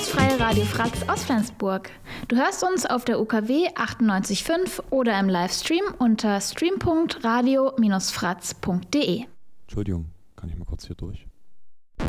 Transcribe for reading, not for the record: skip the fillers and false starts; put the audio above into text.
das freie Radio Fratz aus Flensburg. Du hörst uns auf der UKW 98.5 oder im Livestream unter stream.radio-fratz.de. Entschuldigung, kann ich mal kurz hier durch?